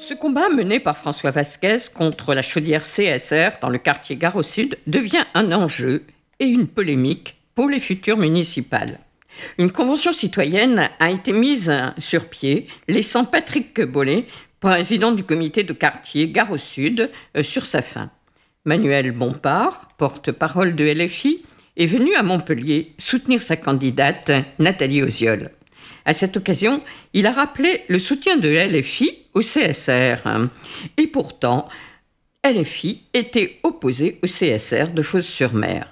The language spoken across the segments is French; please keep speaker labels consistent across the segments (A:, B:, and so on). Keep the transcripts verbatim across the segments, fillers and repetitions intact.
A: Ce combat mené par François Vasquez contre la chaudière C S R dans le quartier Gare au Sud devient un enjeu et une polémique pour les futures municipales. Une convention citoyenne a été mise sur pied, laissant Patrick Bollet, président du comité de quartier Gare au Sud, sur sa faim. Manuel Bompard, porte-parole de L F I, est venu à Montpellier soutenir sa candidate Nathalie Oziol. À cette occasion, il a rappelé le soutien de L F I au C S R. Et pourtant, L F I était opposé au C S R de Fos-sur-Mer.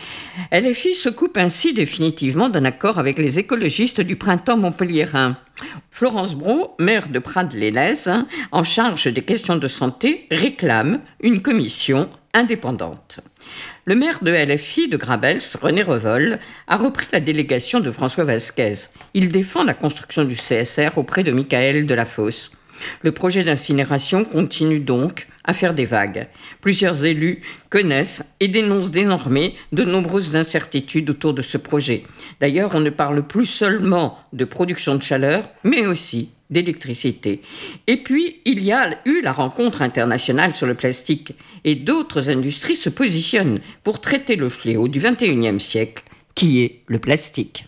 A: L F I se coupe ainsi définitivement d'un accord avec les écologistes du printemps montpelliérain. Florence Brault, maire de Prades-les-Lez, en charge des questions de santé, réclame une commission indépendante. Le maire de L F I de Grabels, René Revol, a repris la délégation de François Vasquez. Il défend la construction du C S R auprès de Michaël Delafosse. Le projet d'incinération continue donc à faire des vagues. Plusieurs élus connaissent et dénoncent désormais de nombreuses incertitudes autour de ce projet. D'ailleurs, on ne parle plus seulement de production de chaleur, mais aussi d'électricité. Et puis, il y a eu la rencontre internationale sur le plastique et d'autres industries se positionnent pour traiter le fléau du vingt et unième siècle, qui est le plastique.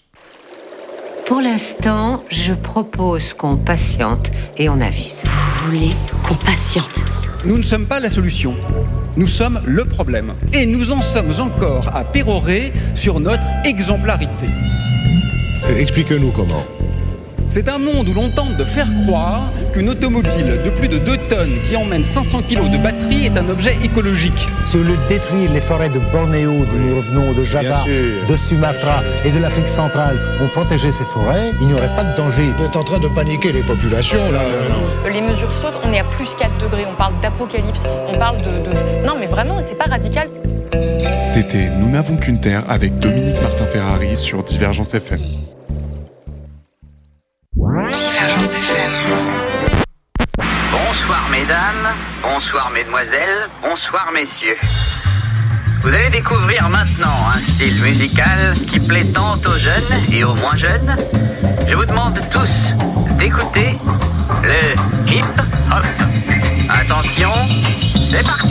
B: Pour l'instant, je propose qu'on patiente et on avise.
C: Vous voulez qu'on patiente ?
D: Nous ne sommes pas la solution. Nous sommes le problème. Et nous en sommes encore à pérorer sur notre exemplarité.
E: Expliquez-nous comment.
D: C'est un monde où l'on tente de faire croire qu'une automobile de plus de deux tonnes qui emmène cinq cents kilos de batterie est un objet écologique.
F: Si au lieu de détruire les forêts de Bornéo, d'où nous revenons, de Java, de Sumatra et de l'Afrique centrale, on protégeait ces forêts, il n'y aurait pas de danger.
E: Vous êtes en train de paniquer les populations, là.
G: Les mesures sautent, on est à plus quatre degrés, on parle d'apocalypse, on parle de... de... Non mais vraiment, c'est pas radical.
H: C'était Nous n'avons qu'une terre avec Dominique Martin-Ferrari sur Divergence F M.
I: Divergence F M. Bonsoir mesdames, bonsoir mesdemoiselles, bonsoir messieurs. Vous allez découvrir maintenant un style musical qui plaît tant aux jeunes et aux moins jeunes. Je vous demande tous d'écouter le hip-hop. Attention, c'est parti.